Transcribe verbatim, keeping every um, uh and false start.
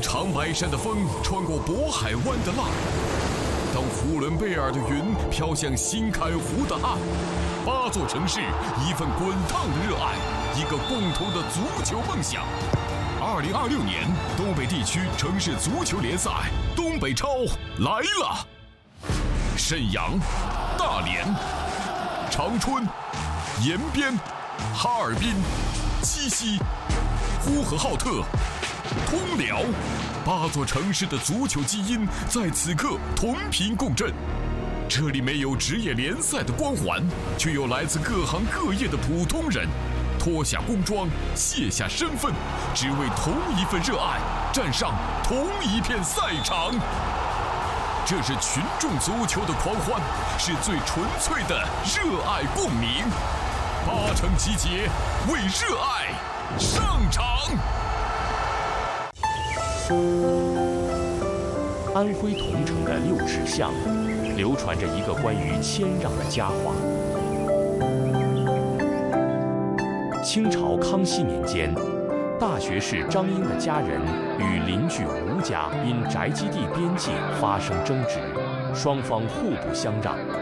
长白山的风穿过渤海湾的浪，当呼伦贝尔的云飘向新开湖的岸，八座城市，一份滚烫的热爱，一个共同的足球梦想。二零二六年东北地区城市足球联赛东北超来了！沈阳、大连、长春、延边、哈尔滨、鸡西、呼和浩特、通辽，八座城市的足球基因在此刻同频共振。这里没有职业联赛的光环，却有来自各行各业的普通人，脱下工装，卸下身份，只为同一份热爱，站上同一片赛场。这是群众足球的狂欢，是最纯粹的热爱共鸣。八城集结，为热爱上场。 安徽桐城的六尺巷，流传着一个关于谦让的佳话。清朝康熙年间，大学士张英的家人与邻居吴家因宅基地边界发生争执，双方互不相让。